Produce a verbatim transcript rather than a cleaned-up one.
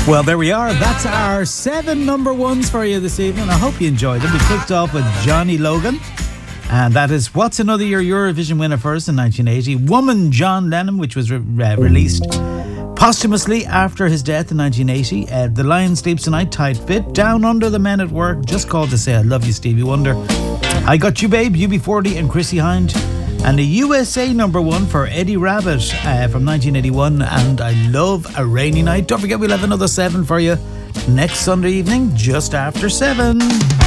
Well, there we are. That's our seven number ones for you this evening. I hope you enjoyed them. We kicked off with Johnny Logan. And that is What's Another Year Eurovision winner first in nineteen eighty. Woman, John Lennon, which was re- uh, released posthumously after his death in nineteen eighty. Uh, the Lion Sleeps Tonight, Tight Fit. Down Under, The Men at Work. Just called to say I love you, Stevie Wonder. I Got You Babe, U B forty and Chrissy Hind. And a U S A number one for Eddie Rabbitt uh, from nineteen eighty-one. And I Love a Rainy Night. Don't forget, we'll have another seven for you next Sunday evening, just after seven.